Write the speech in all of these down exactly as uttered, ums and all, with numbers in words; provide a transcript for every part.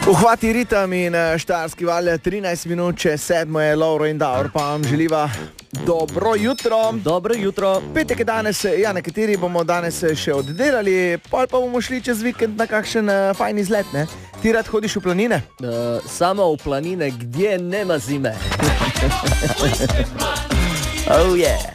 Uhvati ritem in Štajerski val, trinajst minut čez sedmo je Lovro in Davor, pa vam želiva dobro jutro. Dobro jutro. Petek je danes, ja, nekateri bomo danes še oddelali, pol pa bomo šli čez vikend na kakšen uh, fajn izlet, ne? Ti rad hodiš v planine? Uh, samo v planine, gdje nema zime. Oh yeah.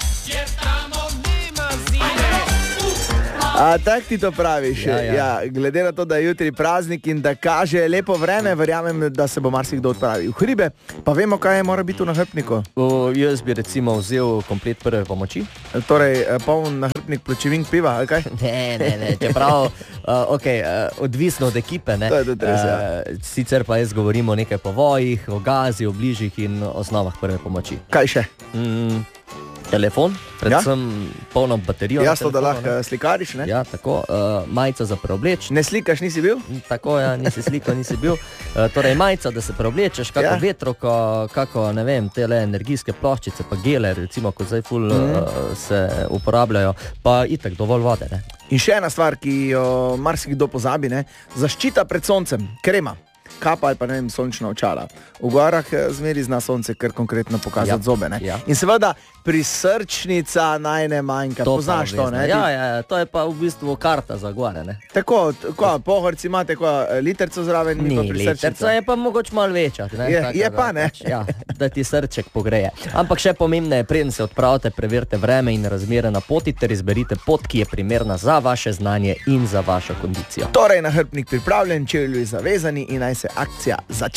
A tak ti to praviš? Ja, ja. Ja, glede na to, da je jutri praznik in da kaže lepo vreme, verjamem, da se bo marsikdo odpravil v hribe, pa vemo, kaj je mora biti v nahrbtniku. Uh, jaz bi recimo vzel komplet prve pomoči. Torej, poln nahrbnik pločevink piva, ali kaj? Ne, ne, ne, čeprav, uh, ok, uh, odvisno od ekipe, ne. To je tudi res, ja. Uh, sicer pa jaz govorim o nekaj povojih, o gazi, o bližjih in osnovah prve pomoči. Kaj še? Mm, telefon, predvsem ja? polno baterijo. Jasno, da telefonu, lahko ne. slikariš, ne? Ja, tako, uh, majica za preobleč. Ne slikaš, nisi bil? Tako, ja, nisi slikal, nisi bil. Uh, torej, majica, da se preoblečeš, kako Ja. vetroko, kako, ne vem, tele energijske ploščice, pa gele, recimo, kot zdaj ful Mhm. uh, se uporabljajo, pa itak dovolj vode, ne. In še ena stvar, ki jo marsikdo pozabi, ne? Zaščita pred soncem, krema, kapa ali pa ne vem, sončna očala. V gorah eh, zmeri zna sonce kar konkretno pokazati Ja, zobe, ne? ja. In seveda prisrčnica naj ne manjka, To pa poznaš to, obvezno. ne? Ja, ja, ja, to je pa v bistvu karta za gore, ne. Tako, tako, pohorci imate ko, literco zraven, mi pa Ni prisrčnica. literca, je pa mogoče malo večja. Ne? Je- Taka, je da pa, ne. Pač, ja, da ti srček pogreje. Ampak še pomembneje, preden se odpravite, preverite vreme in razmere na poti ter izberite pot, ki je primerna za vaše znanje in za vašo kondicijo. Torej, nahrbnik pripravljen, čevlji zavezani in naj se akcija začne.